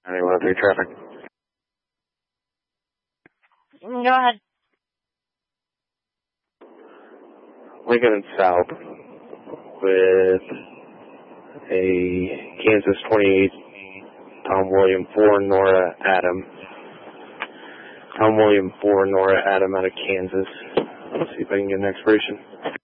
9103 traffic. Go ahead. Lincoln and South with a Kansas 28, Tom William 4, Nora Adam. Tom William 4, Nora Adam out of Kansas. Let's see if I can get an expiration.